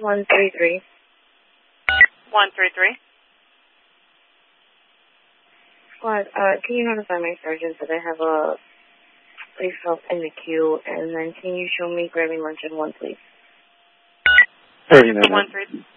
133. 133. Squad, can you notify my sergeant that I have a place up in the queue, and then can you show me grabbing lunch at 1, please? 39. 133.